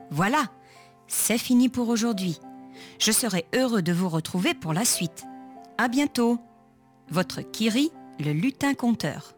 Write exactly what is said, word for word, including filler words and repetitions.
Voilà, c'est fini pour aujourd'hui. Je serai heureux de vous retrouver pour la suite. À bientôt. Votre Kiri, le lutin conteur.